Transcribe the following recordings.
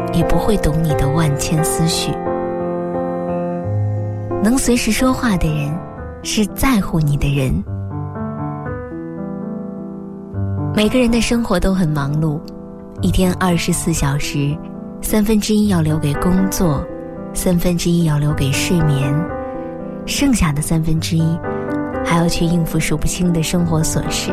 也不会懂你的万千思绪。能随时说话的人，是在乎你的人。每个人的生活都很忙碌，一天24小时，1/3要留给工作，1/3要留给睡眠，剩下的1/3还要去应付数不清的生活琐事。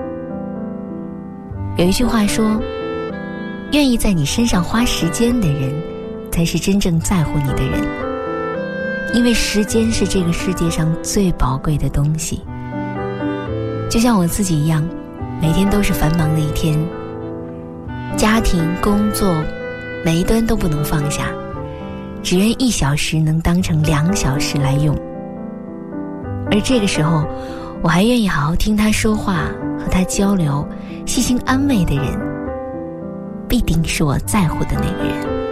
有一句话说，愿意在你身上花时间的人，才是真正在乎你的人。因为时间是这个世界上最宝贵的东西。就像我自己一样，每天都是繁忙的一天，家庭、工作，每一端都不能放下，只愿1小时能当成2小时来用。而这个时候，我还愿意好好听他说话，和他交流，细心安慰的人，必定是我在乎的那个人。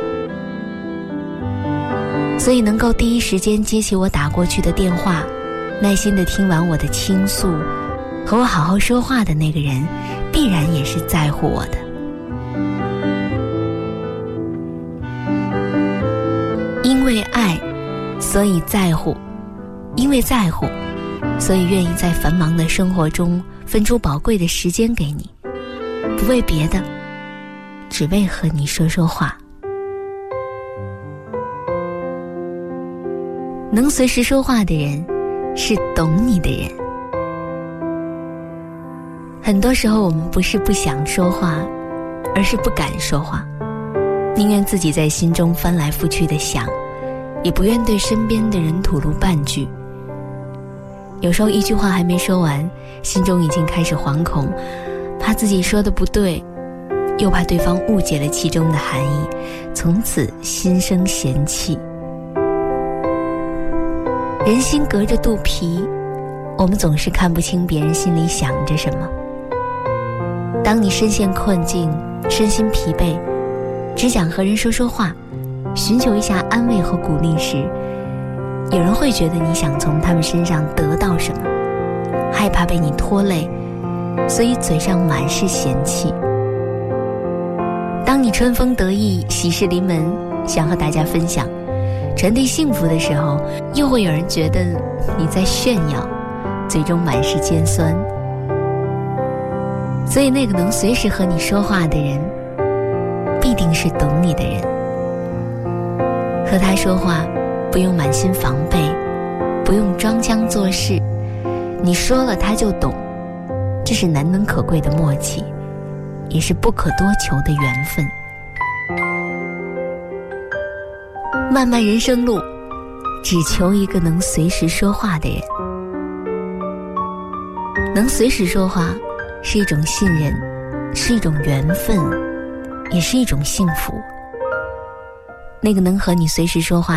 所以能够第一时间接起我打过去的电话，耐心地听完我的倾诉，和我好好说话的那个人，必然也是在乎我的。因为爱，所以在乎；因为在乎，所以愿意在繁忙的生活中分出宝贵的时间给你，不为别的，只为和你说说话。能随时说话的人，是懂你的人。很多时候我们不是不想说话，而是不敢说话，宁愿自己在心中翻来覆去的想，也不愿对身边的人吐露半句。有时候一句话还没说完，心中已经开始惶恐，怕自己说的不对，又怕对方误解了其中的含义，从此心生嫌弃。人心隔着肚皮，我们总是看不清别人心里想着什么。当你深陷困境，身心疲惫，只想和人说说话，寻求一下安慰和鼓励时，有人会觉得你想从他们身上得到什么，害怕被你拖累，所以嘴上满是嫌弃。当你春风得意，喜事临门，想和大家分享，传递幸福的时候，又会有人觉得你在炫耀，嘴中满是尖酸。所以那个能随时和你说话的人，必定是懂你的人。和他说话，不用满心防备，不用装腔作势，你说了他就懂，这是难能可贵的默契，也是不可多求的缘分。漫漫人生路，只求一个能随时说话的人。能随时说话是一种信任，是一种缘分，也是一种幸福。那个能和你随时说话